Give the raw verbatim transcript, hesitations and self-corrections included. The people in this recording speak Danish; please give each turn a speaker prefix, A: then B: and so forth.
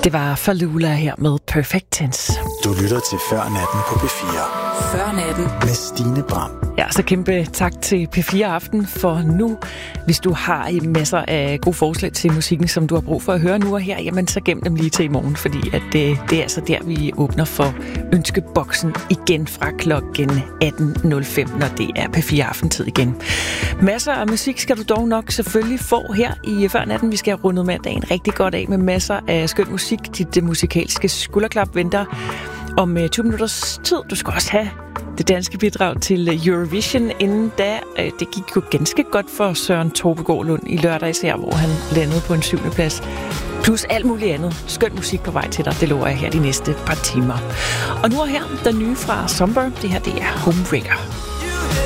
A: Det var Falula her med Perfect Tense.
B: Du lytter til Før Natten på P fire.
C: Før Natten
B: med Stine Bram.
A: Ja, så kæmpe tak til P fire Aften for nu. Hvis du har masser af gode forslag til musikken, som du har brug for at høre nu og her, jamen så gem dem lige til i morgen, fordi at det, det er altså der, vi åbner for ønskeboksen igen fra klokken atten nul fem, når det er P fire Aftentid igen. Masser af musik skal du dog nok selvfølgelig få her i Før Natten. Vi skal have rundet mandagen rigtig godt af med masser af skøn musik. Dit musikalske skulderklap venter om tyve minutters tid. Du skal også have det danske bidrag til Eurovision inden da. Det gik jo ganske godt for Søren Tobegård Lund i lørdags her, hvor han landede på en syvende plads. Plus alt muligt andet. Skøn musik på vej til dig. Det lover jeg her de næste par timer. Og nu er her den nye fra Somber. Det her, det er Homebreaker.